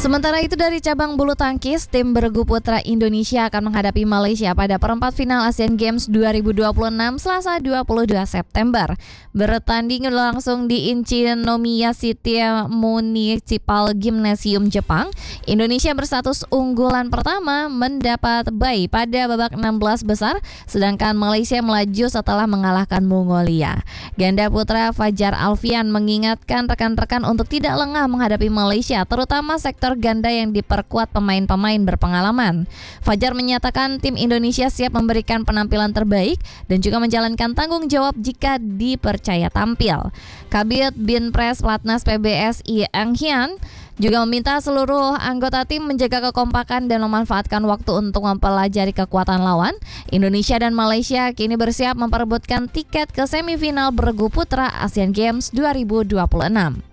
Sementara itu dari cabang bulu tangkis, tim bergu putra Indonesia akan menghadapi Malaysia pada perempat final Asian Games 2026 Selasa 22 September. Bertanding langsung di Inchinomiya City Municipal Gymnasium Jepang, Indonesia berstatus unggulan pertama mendapat bye pada babak 16 besar, sedangkan Malaysia melaju setelah mengalahkan Mongolia. Ganda putra Fajar Alfian mengingatkan rekan-rekan untuk tidak lengah menghadapi Malaysia, terutama sektor ganda yang diperkuat pemain-pemain berpengalaman. Fajar menyatakan tim Indonesia siap memberikan penampilan terbaik dan juga menjalankan tanggung jawab jika dipercaya tampil. Kabid Binpres Platnas PBSI Eng Hian juga meminta seluruh anggota tim menjaga kekompakan dan memanfaatkan waktu untuk mempelajari kekuatan lawan. Indonesia dan Malaysia kini bersiap memperebutkan tiket ke semifinal bergu putra Asian Games 2026.